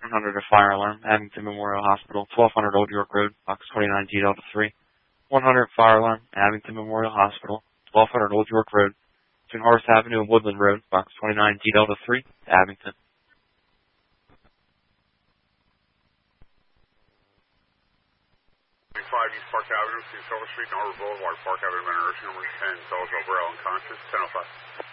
100 a fire alarm, Abington Memorial Hospital, 1200 Old York Road, box 29 D Delta 3. 100 fire alarm, Abington Memorial Hospital, 1200 Old York Road, between Horace Avenue and Woodland Road, box 29 D Delta 3, Abington. 5 East Park Avenue, Silver Street, Norwood Boulevard, Park Avenue, Nursing Home, 10, Tells O'Brien unconscious, 10:05.